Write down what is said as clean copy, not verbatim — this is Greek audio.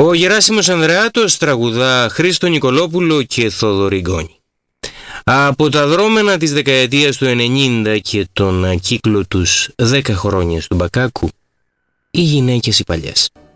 Ο Γεράσιμος Ανδρεάτος τραγουδά Χρήστο Νικολόπουλο και Θόδωρη Γκόνη. Από τα δρόμενα της δεκαετίας του 90 και τον κύκλο τους 10 χρόνια του Μπακάκου, οι γυναίκες οι παλιές.